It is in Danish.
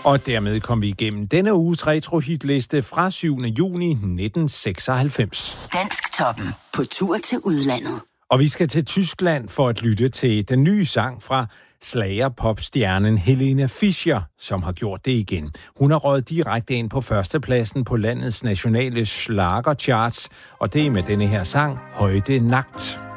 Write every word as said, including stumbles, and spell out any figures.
Og dermed kom vi igennem denne uges retro-hitliste fra syvende juni nitten seksoghalvfems. Dansktoppen på tur til udlandet. Og vi skal til Tyskland for at lytte til den nye sang fra slager-popstjernen Helene Fischer, som har gjort det igen. Hun har røget direkte ind på førstepladsen på landets nationale schlagercharts, og det er med denne her sang Heute Nacht.